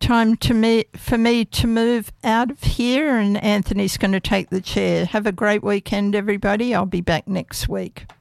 time for me to move out of here, and Anthony's going to take the chair. Have a great weekend, everybody. I'll be back next week.